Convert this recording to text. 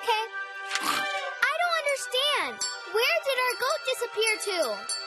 Okay. I don't understand. Where did our goat disappear to?